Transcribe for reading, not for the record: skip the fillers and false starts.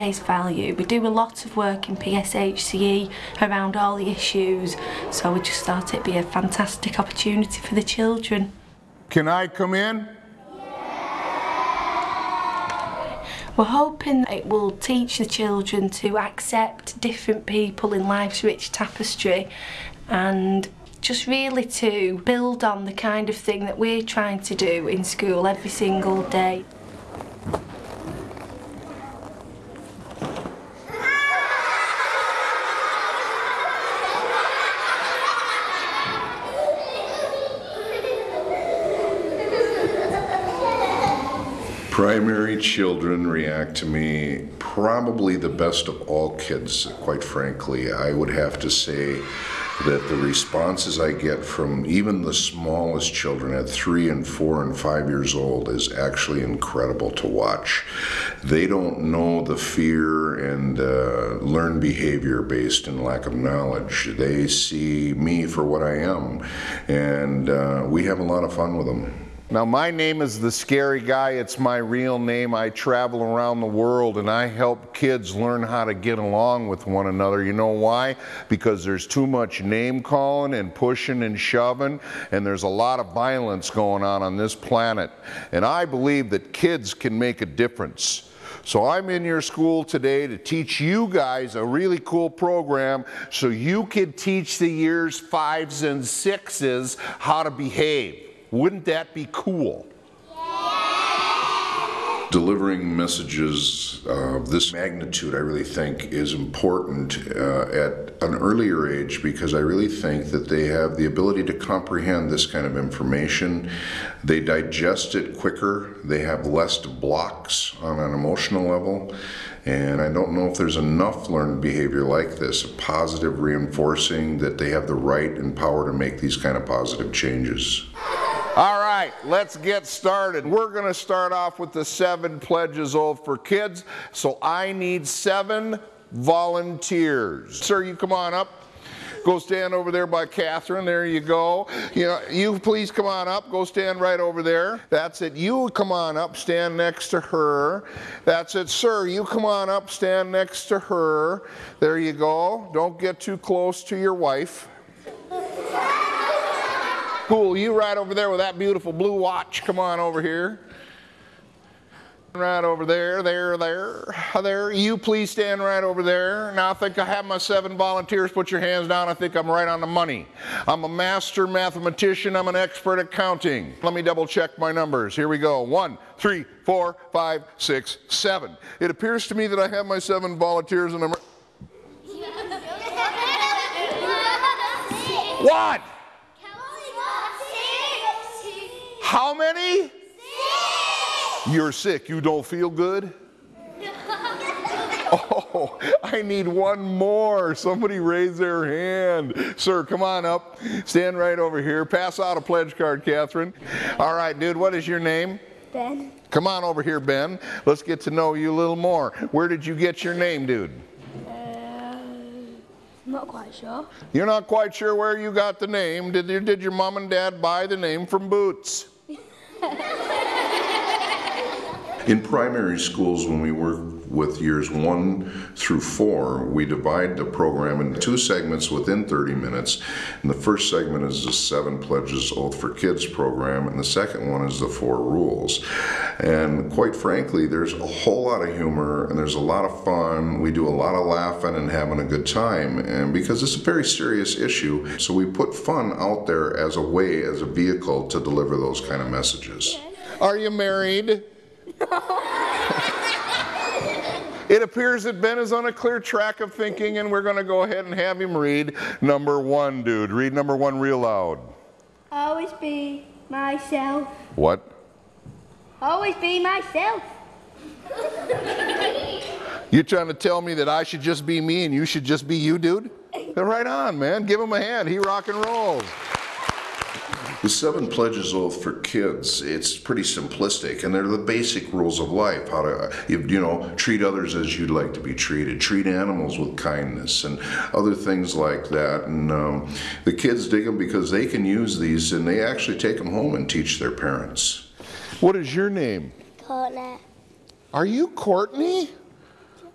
Value. We do a lot of work in PSHCE around all the issues, so we just thought it'd be a fantastic opportunity for the children. Can I come in? We're hoping it will teach the children to accept different people in life's rich tapestry, and just really to build on the kind of thing that we're trying to do in school every single day. Primary children react to me probably the best of all kids, quite frankly. I would have to say that the responses I get from even the smallest children at 3 and 4 and 5 years old is actually incredible to watch. They don't know the fear and learned behavior based in lack of knowledge. They see me for what I am, and we have a lot of fun with them. Now, my name is the Scary Guy. It's my real name. I travel around the world and I help kids learn how to get along with one another. You know why? Because there's too much name calling and pushing and shoving, and there's a lot of violence going on this planet. And I believe that kids can make a difference. So I'm in your school today to teach you guys a really cool program so you can teach the years 5s and 6s how to behave. Wouldn't that be cool? Delivering messages of this magnitude, I really think, is important at an earlier age, because I really think that they have the ability to comprehend this kind of information. They digest it quicker. They have less blocks on an emotional level. And I don't know if there's enough learned behavior like this, positive reinforcing that they have the right and power to make these kind of positive changes. All right, let's get started. We're going to start off with the 7 pledges oath for kids. So I need 7 volunteers. Sir, you come on up. Go stand over there by Catherine. There you go. You please come on up. Go stand right over there. That's it. You come on up. Stand next to her. That's it. Sir, you come on up. Stand next to her. There you go. Don't get too close to your wife. Cool, you right over there with that beautiful blue watch. Come on over here. Right over there, there. You please stand right over there. Now I think I have my 7 volunteers. Put your hands down. I think I'm right on the money. I'm a master mathematician. I'm an expert at counting. Let me double check my numbers. Here we go. 1, 3, 4, 5, 6, 7. It appears to me that I have my 7 volunteers and I'm... What? How many? 6. You're sick. You don't feel good? Oh, I need one more. Somebody raise their hand. Sir, come on up. Stand right over here. Pass out a pledge card, Catherine. All right, dude, what is your name? Ben. Come on over here, Ben. Let's get to know you a little more. Where did you get your name, dude? I'm not quite sure. You're not quite sure where you got the name. Did your mom and dad buy the name from Boots? In primary schools, when we work with years 1 through 4, we divide the program into 2 segments within 30 minutes. And the first segment is the 7 Pledges Oath for Kids program, and the second one is the 4 rules. And quite frankly, there's a whole lot of humor and there's a lot of fun. We do a lot of laughing and having a good time, and because it's a very serious issue, so we put fun out there as a way, as a vehicle to deliver those kind of messages. Are you married? It appears that Ben is on a clear track of thinking, and we're going to go ahead and have him read number 1, dude. Read number 1 real loud. Always be myself. What? Always be myself. You trying to tell me that I should just be me and you should just be you, dude? Right on, man. Give him a hand. He rock and rolls. The 7 Pledges Oath for Kids, it's pretty simplistic, and they're the basic rules of life. How to, treat others as you'd like to be treated, treat animals with kindness, and other things like that. And the kids dig them because they can use these, and they actually take them home and teach their parents. What is your name? Courtney. Are you Courtney?